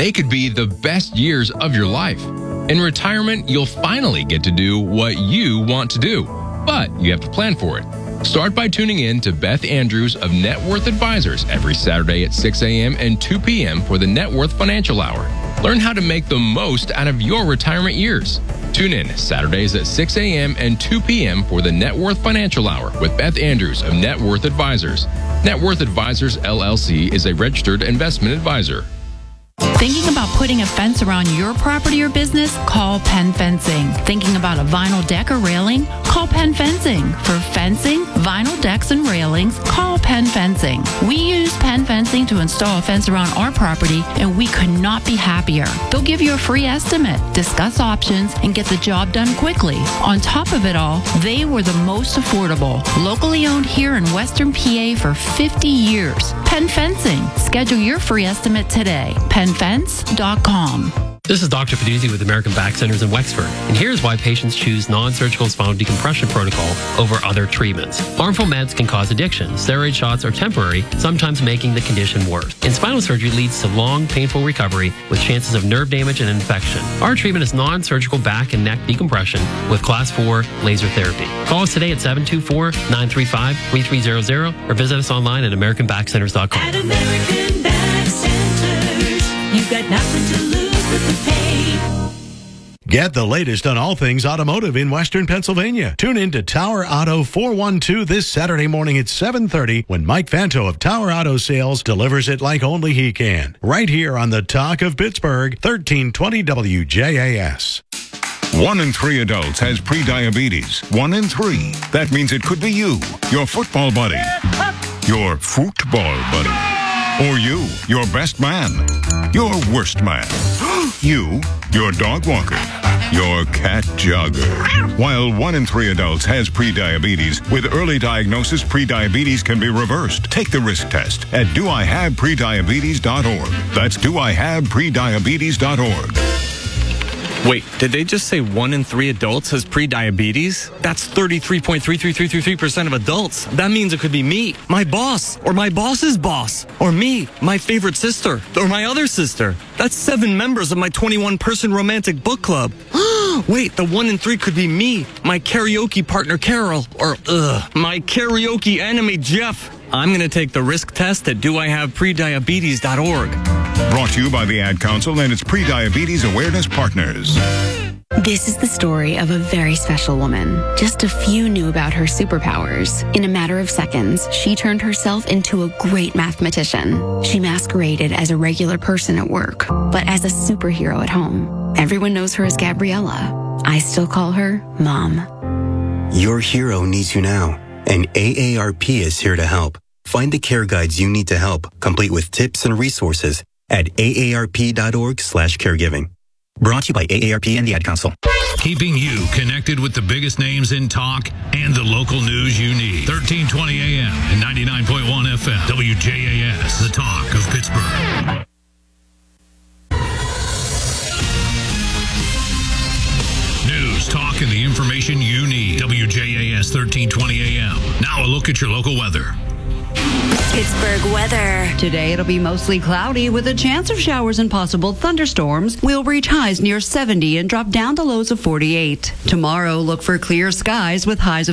They could be the best years of your life. In retirement, you'll finally get to do what you want to do, but you have to plan for it. Start by tuning in to Beth Andrews of Net Worth Advisors every Saturday at 6 a.m. and 2 p.m. for the Net Worth Financial Hour. Learn how to make the most out of your retirement years. Tune in Saturdays at 6 a.m. and 2 p.m. for the Net Worth Financial Hour with Beth Andrews of Net Worth Advisors. Net Worth Advisors, LLC is a registered investment advisor. Thinking about putting a fence around your property or business? Call Penn Fencing. Thinking about a vinyl deck or railing? Call Penn Fencing. For fencing, vinyl decks, and railings, call Penn Fencing. We use Penn Fencing to install a fence around our property, and we could not be happier. They'll give you a free estimate, discuss options, and get the job done quickly. On top of it all, they were the most affordable. Locally owned here in Western PA for 50 years. Penn Fencing. Schedule your free estimate today. PennFence.com. This is Dr. Peduzzi with American Back Centers in Wexford, and here's why patients choose non-surgical spinal decompression protocol over other treatments. Harmful meds can cause addiction. Steroid shots are temporary, sometimes making the condition worse. And spinal surgery leads to long, painful recovery with chances of nerve damage and infection. Our treatment is non-surgical back and neck decompression with Class 4 laser therapy. Call us today at 724-935-3300 or visit us online at AmericanBackCenters.com. At American Back Centers, you've got nothing to lose. Get the latest on all things automotive in Western Pennsylvania. Tune in to Tower Auto 412 this Saturday morning at 7:30 when Mike Fanto of Tower Auto Sales delivers it like only he can. Right here on the Talk of Pittsburgh, 1320 WJAS. 1 in 3 adults has prediabetes. 1 in 3. That means it could be you, your football buddy, your football buddy, or you, your best man, your worst man, you, your dog walker, your cat jogger. While 1 in 3 adults has prediabetes, with early diagnosis, prediabetes can be reversed. Take the risk test at doihaveprediabetes.org. That's doihaveprediabetes.org. Wait, did they just say 1 in 3 adults has prediabetes? That's 33.33333% of adults. That means it could be me, my boss, or my boss's boss, or me, my favorite sister, or my other sister. That's 7 members of my 21-person romantic book club. Wait, the 1 in 3 could be me, my karaoke partner Carol, or my karaoke enemy Jeff. I'm going to take the risk test at doihaveprediabetes.org. Brought to you by the Ad Council and its Prediabetes Awareness Partners. This is the story of a very special woman. Just a few knew about her superpowers. In a matter of seconds, she turned herself into a great mathematician. She masqueraded as a regular person at work, but as a superhero at home. Everyone knows her as Gabriella. I still call her Mom. Your hero needs you now, and AARP is here to help. Find the care guides you need to help, complete with tips and resources at aarp.org/caregiving. Brought to you by AARP and the Ad Council. Keeping you connected with the biggest names in talk and the local news you need. 1320 AM and 99.1 FM. WJAS, the talk of Pittsburgh. News, talk, and the information you need. WJAS 1320 AM. Now a look at your local weather. Pittsburgh weather. Today it'll be mostly cloudy with a chance of showers and possible thunderstorms. We'll reach highs near 70 and drop down to lows of 48. Tomorrow, look for clear skies with highs of